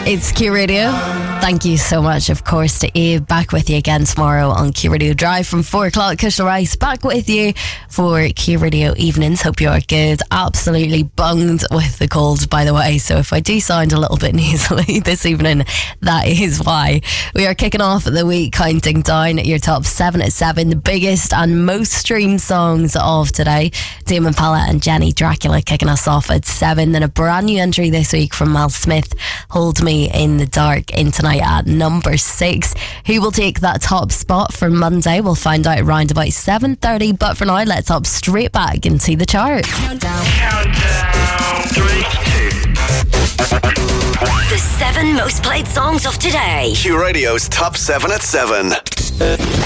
It's Q Radio. Thank you so much, of course, to Eve. Back with you again tomorrow on Q Radio Drive from 4 o'clock. Kushal Rice back with you for Q Radio Evenings. Hope you are good. Absolutely bunged with the cold, by the way. So if I do sound a little bit nasally this evening, that is why. We are kicking off the week, counting down your top 7 at 7, the biggest and most streamed songs of today. Tame Impala and Jenny Dracula kicking us off at 7. Then a brand new entry this week from Mal Smith, Hold Me in the Dark, in tonight at number 6. Who will take that top spot for Monday? We'll find out around about 7:30. But for now, let's hop straight back into the chart. Countdown. 3, 2. The 7 most played songs of today. Q Radio's top 7 at 7.